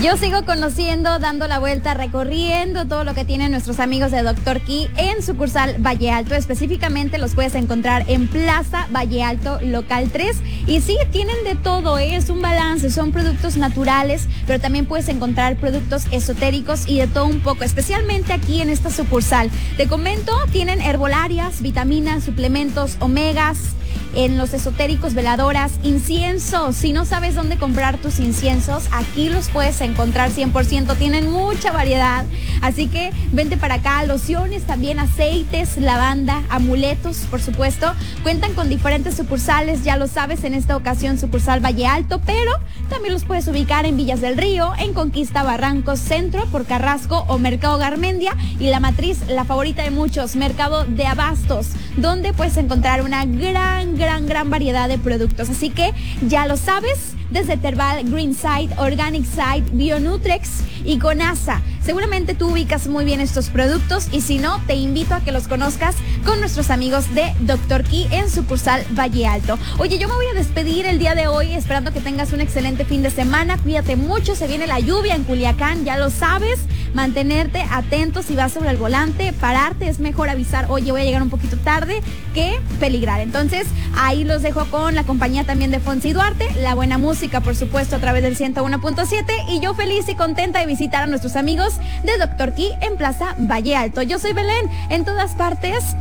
Yo sigo conociendo, dando la vuelta, recorriendo todo lo que tienen nuestros amigos de Dr. Key en sucursal Valle Alto. Específicamente los puedes encontrar en Plaza Valle Alto, local 3. Y sí, tienen de todo, es un balance, son productos naturales, pero también puedes encontrar productos esotéricos y de todo un poco, especialmente aquí en esta sucursal. Te comento, tienen herbolarias, vitaminas, suplementos, omegas. En los esotéricos, veladoras, inciensos. Si no sabes dónde comprar tus inciensos, aquí los puedes encontrar 100%. Tienen mucha variedad. Así que vente para acá. Lociones, también aceites, lavanda, amuletos, por supuesto. Cuentan con diferentes sucursales, ya lo sabes, en esta ocasión sucursal Valle Alto, pero también los puedes ubicar en Villas del Río, en Conquista, Barrancos, Centro, por Carrasco o Mercado Garmendia. Y la matriz, la favorita de muchos, Mercado de Abastos, donde puedes encontrar una gran variedad de productos. Así que ya lo sabes, desde Terbal, Greenside, Organic Side, Bionutrex y Conasa. Seguramente tú ubicas muy bien estos productos y si no, te invito a que los conozcas con nuestros amigos de Dr. Key en sucursal Valle Alto. Oye, yo me voy a despedir el día de hoy esperando que tengas un excelente fin de semana. Cuídate mucho, se viene la lluvia en Culiacán, ya lo sabes. Mantenerte atento si vas sobre el volante, pararte, es mejor avisar, oye, voy a llegar un poquito tarde, que peligrar. Entonces, ahí los dejo con la compañía también de Fonsi Duarte, la buena música, por supuesto, a través del 101.7, y yo feliz y contenta de visitar a nuestros amigos de Dr. Key en Plaza Valle Alto. Yo soy Belén, en todas partes,